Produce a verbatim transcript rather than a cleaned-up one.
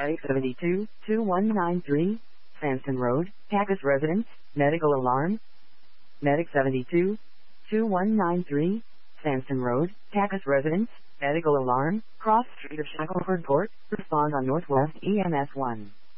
Medic seventy-two, two one nine three, Sanston Road, Cactus Residence, medical alarm. Medic seventy-two, two one nine three, Sanston Road, Cactus Residence, medical alarm, cross street of Shackleford Court, respond on Northwest E M S one.